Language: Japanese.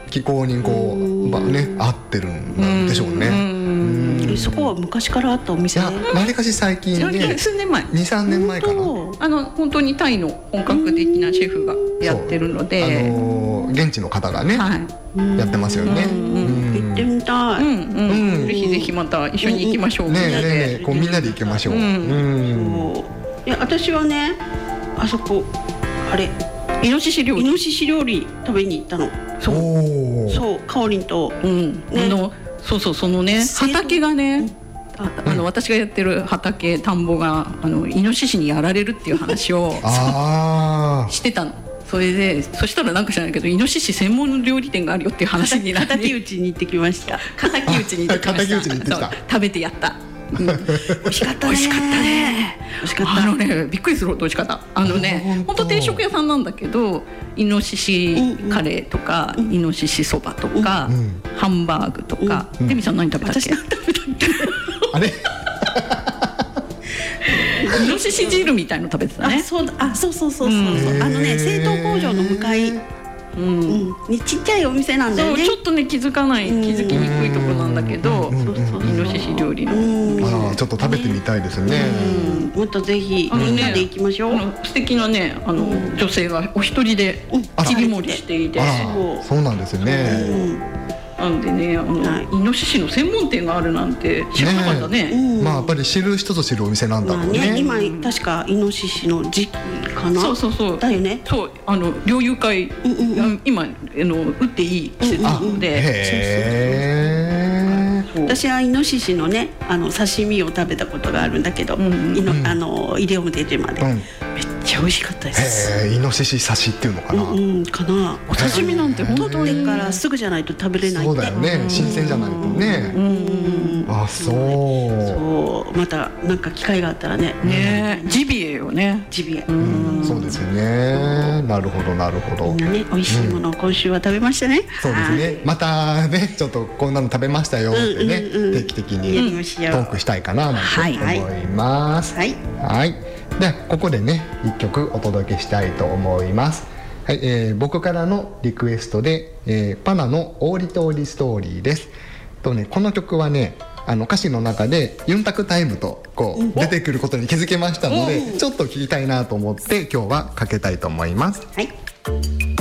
気候にこう、合ってるんでしょうね。 そこは昔からあったお店？ いや、わりかし最近ね、 数年前、 2、3年前かな。 本当にタイの本格的なシェフがやってるので、 現地の方がね、やってますよね。 行ってみたい。 ぜひぜひまた一緒に行きましょう。みんなでこうみんなで行きましょう。 いや、私はね、あそこあれイノシシ料理食べに行ったの。そうかおりんとそうそのね、畑がね、私がやってる畑、田んぼがイノシシにやられるっていう話をしてたの。そしたらなんか知らないけど、イノシシ専門の料理店があるよっていう話になって、 敵討ちに行ってきました。 敵討ちに行ってきました。食べてやった。 美味しかったね。 びっくりするほど美味しかった。本当定食屋さんなんだけど、イノシシカレーとか、イノシシそばとか、ハンバーグとか。デミさん何食べたっけ？ あれ？ イノシシ汁みたいの食べてたね。 そう。製糖工場の向かいにちっちゃいお店なんだよね。 ちょっとね、気づきにくいところなんだけど、イノシシ料理の。 ちょっと食べてみたいですね。 もっとぜひみんなで行きましょう。 素敵なね、女性がお一人で切り盛りしていて、 そうなんですね。 なんでね、イノシシの専門店があるなんて知らなかったね。 やっぱり知る人ぞ知るお店なんだろうね。 今確かイノシシの時期かな。 そうだよね。 そう、猟友会今撃っていい季節なので。 私はイノシシのね、刺身を食べたことがあるんだけど、西表島でめっちゃ美味しかったです。 イノシシ刺しっていうのかな。 かな。 お刺身なんて本当にからすぐじゃないと食べれないって。 そうだよね。新鮮じゃないとね。 そう。またなんか機会があったらね。 ジビエよね。 ジビエ。 そうですよね。なるほどなるほど。 みんなね、美味しいものを今週は食べましたね。 そうですね。またね、ちょっとこんなの食べましたよってね、定期的にトークしたいかななんて思います。はい。ではここでね、一曲お届けしたいと思います。はい、僕からのリクエストで、パナのオーリトーリストーリーです。この曲はね、歌詞の中でユンタクタイムとこう出てくることに気づけましたので、ちょっと聞きたいなと思って今日はかけたいと思います。 はい。